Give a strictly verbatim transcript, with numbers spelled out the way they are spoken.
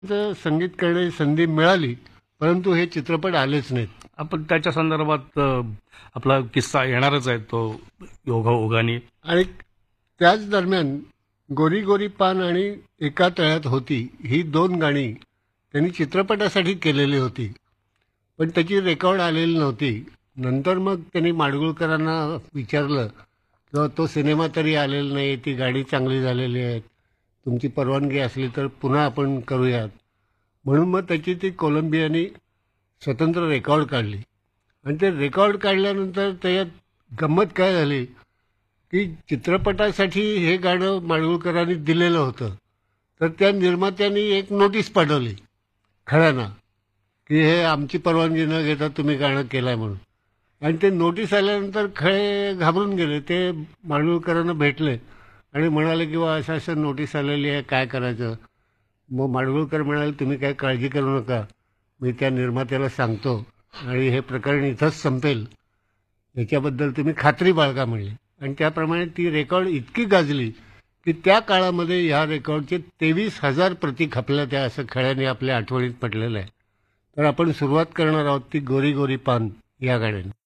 तर संगीत करण्याची संधी मिळाली, परंतु हे चित्रपट आलेच नाहीत. आपण त्याच्या संदर्भात अ, आपला किस्सा येणारच आहे तो योगा ओघानी. आणि त्याच दरम्यान गोरी गोरी पान आणि एका तळ्यात होती ही दोन गाणी त्यांनी चित्रपटासाठी केलेली होती, पण त्याची रेकॉर्ड आलेली नव्हती. नंतर मग त्यांनी माडगुळकरांना विचारलं किंवा तो सिनेमा तरी आलेला नाही, ती गाणी चांगली झालेली आहेत, तुमची परवानगी असली तर पुन्हा आपण करूयात. म्हणून मग त्याची ती कोलंबियानी स्वतंत्र रेकॉर्ड काढली. आणि ते रेकॉर्ड काढल्यानंतर त्याच्यात गंमत काय झाली की चित्रपटासाठी हे गाणं माडगुळकरांनी दिलेलं होतं, तर त्या निर्मात्यांनी एक नोटीस पाठवली खळ्यांना की हे आमची परवानगी न घेता तुम्ही गाणं केलंय म्हणून. आणि ते नोटीस आल्यानंतर खळे घाबरून गेले. ते माडगुळकरांना भेटले आणि म्हणाले की बा असं असं नोटीस आलेली आहे, काय करायचं. मग माडगुळकर म्हणाले तुम्ही काय काळजी करू नका, मी त्या निर्मात्याला सांगतो आणि हे प्रकरण इथंच संपेल, याच्याबद्दल तुम्ही खात्री बाळगा म्हणले. आणि त्याप्रमाणे ती रेकॉर्ड इतकी गाजली की त्या काळामध्ये ह्या रेकॉर्डचे तेवीस हजार प्रती खपल्या त्या, असं खळ्याने आपल्या आठवणीत पटलेलं आहे. तर आपण सुरुवात करणार आहोत ती गोरी गोरी पान या गाण्याने.